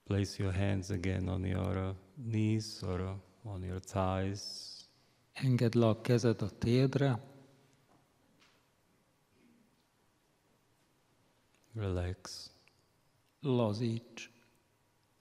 Place your hands again on your knees or on your thighs. Engedd le a kezed a térdre. Relax. Lazíts.